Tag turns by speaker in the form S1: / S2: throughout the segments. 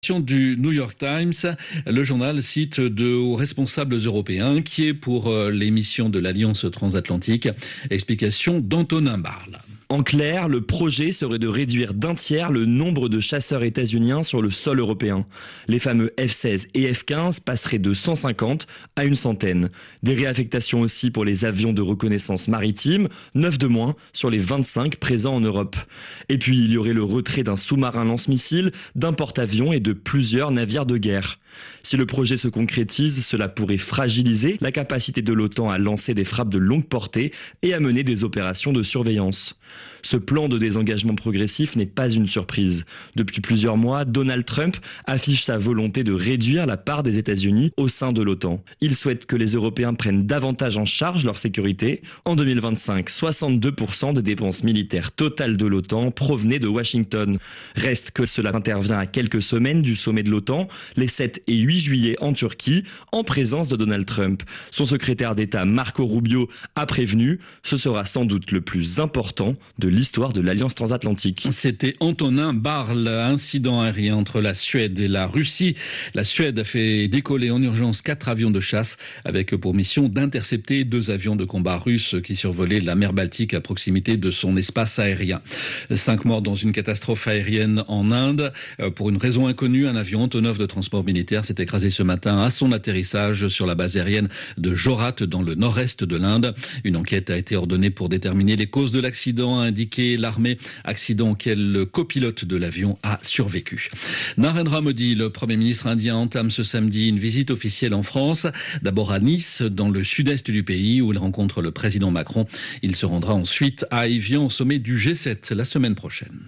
S1: Du New York Times, le journal cite de hauts responsables européens inquiets pour les missions de l'Alliance transatlantique. Explication d'Antonin Barle.
S2: En clair, le projet serait de réduire d'un tiers le nombre de chasseurs états-uniens sur le sol européen. Les fameux F-16 et F-15 passeraient de 150 à une centaine. Des réaffectations aussi pour les avions de reconnaissance maritime, 9 de moins sur les 25 présents en Europe. Et puis il y aurait le retrait d'un sous-marin lance-missiles, d'un porte-avions et de plusieurs navires de guerre. Si le projet se concrétise, cela pourrait fragiliser la capacité de l'OTAN à lancer des frappes de longue portée et à mener des opérations de surveillance. Ce plan de désengagement progressif n'est pas une surprise. Depuis plusieurs mois, Donald Trump affiche sa volonté de réduire la part des États-Unis au sein de l'OTAN. Il souhaite que les Européens prennent davantage en charge leur sécurité. En 2025, 62% des dépenses militaires totales de l'OTAN provenaient de Washington. Reste que cela intervient à quelques semaines du sommet de l'OTAN, les 7 et 8 juillet en Turquie, en présence de Donald Trump. Son secrétaire d'État Marco Rubio a prévenu, ce sera sans doute le plus important de l'histoire de l'Alliance transatlantique.
S1: C'était Antonin Barle. Incident aérien entre la Suède et la Russie. La Suède a fait décoller en urgence 4 avions de chasse avec pour mission d'intercepter 2 avions de combat russes qui survolaient la mer Baltique à proximité de son espace aérien. 5 morts dans une catastrophe aérienne en Inde. Pour une raison inconnue, un avion Antonov de transport militaire s'est écrasé ce matin à son atterrissage sur la base aérienne de Jorat dans le nord-est de l'Inde. Une enquête a été ordonnée pour déterminer les causes de l'accident, a indiqué l'armée, accident auquel le copilote de l'avion a survécu. Narendra Modi, le Premier ministre indien, entame ce samedi une visite officielle en France. D'abord à Nice, dans le sud-est du pays, où il rencontre le président Macron. Il se rendra ensuite à Évian au sommet du G7 la semaine prochaine.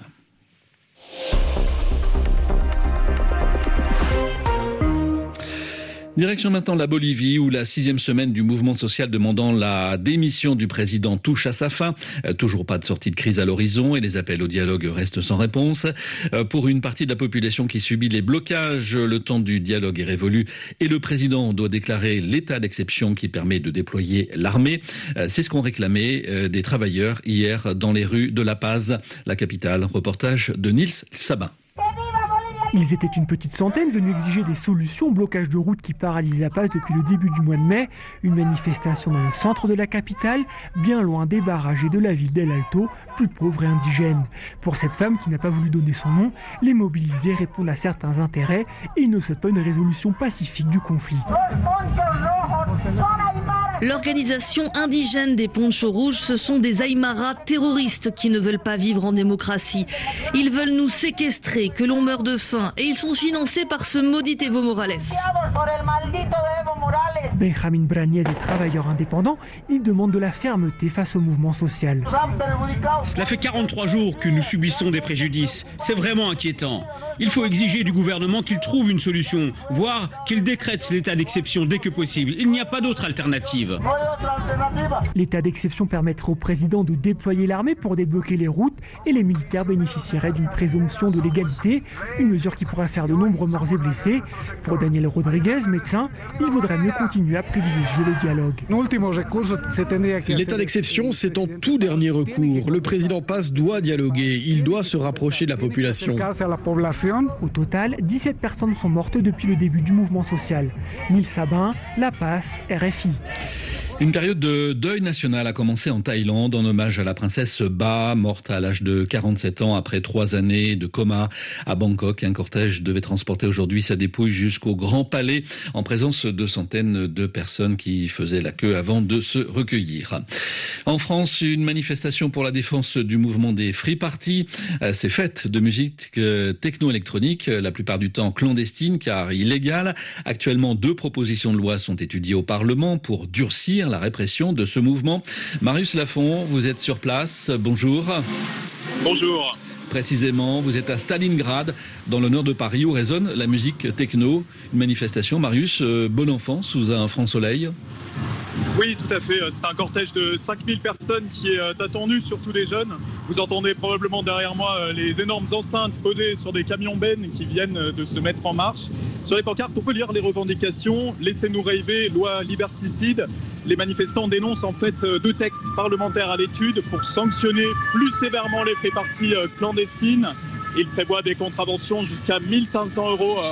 S1: Direction maintenant la Bolivie, où la 6e semaine du mouvement social demandant la démission du président touche à sa fin. Toujours pas de sortie de crise à l'horizon et les appels au dialogue restent sans réponse. Pour une partie de la population qui subit les blocages, le temps du dialogue est révolu et le président doit déclarer l'état d'exception qui permet de déployer l'armée. C'est ce qu'ont réclamé des travailleurs hier dans les rues de La Paz, la capitale. Reportage de Nils Sabin.
S3: Ils étaient une petite centaine venus exiger des solutions au blocage de route qui paralyse La Paz depuis le début du mois de mai. Une manifestation dans le centre de la capitale, bien loin des barrages et de la ville d'El Alto, plus pauvre et indigène. Pour cette femme qui n'a pas voulu donner son nom, les mobilisés répondent à certains intérêts et ils ne souhaitent pas une résolution pacifique du conflit.
S4: L'organisation indigène des Ponchos Rouges, ce sont des Aymaras terroristes qui ne veulent pas vivre en démocratie. Ils veulent nous séquestrer, que l'on meure de faim, et ils sont financés par ce maudit Evo Morales.
S3: Benjamin Brañez est travailleur indépendant. Il demande de la fermeté face au mouvement social.
S5: Cela fait 43 jours que nous subissons des préjudices. C'est vraiment inquiétant. Il faut exiger du gouvernement qu'il trouve une solution, voire qu'il décrète l'état d'exception dès que possible. Il n'y a pas d'autre alternative.
S3: L'état d'exception permettrait au président de déployer l'armée pour débloquer les routes et les militaires bénéficieraient d'une présomption de légalité, une mesure qui pourrait faire de nombreux morts et blessés. Pour Daniel Rodriguez, médecin, il vaudrait mieux continuer à privilégier le dialogue.
S6: L'état d'exception, c'est en tout dernier recours. Le président Paz doit dialoguer, il doit se rapprocher de la population.
S3: Au total, 17 personnes sont mortes depuis le début du mouvement social. Nils Sabin, La Paz, RFI.
S1: Une période de deuil national a commencé en Thaïlande en hommage à la princesse Ba, morte à l'âge de 47 ans après 3 années de coma à Bangkok. Un cortège devait transporter aujourd'hui sa dépouille jusqu'au Grand Palais en présence de centaines de personnes qui faisaient la queue avant de se recueillir. En France, une manifestation pour la défense du mouvement des Free Party. Ces fêtes de musique techno-électronique, la plupart du temps clandestine car illégale. Actuellement, 2 propositions de loi sont étudiées au Parlement pour durcir la répression de ce mouvement. Marius Lafont, vous êtes sur place. Bonjour.
S7: Bonjour.
S1: Précisément, vous êtes à Stalingrad, dans le nord de Paris, où résonne la musique techno. Une manifestation, Marius, bon enfant, sous un franc soleil.
S7: Oui, tout à fait. C'est un cortège de 5000 personnes qui est attendu, surtout des jeunes. Vous entendez probablement derrière moi les énormes enceintes posées sur des camions bennes qui viennent de se mettre en marche. Sur les pancartes, on peut lire les revendications. Laissez-nous rêver, loi liberticide. Les manifestants dénoncent en fait 2 textes parlementaires à l'étude pour sanctionner plus sévèrement les free parties clandestines. Il prévoit des contraventions jusqu'à 1 500 €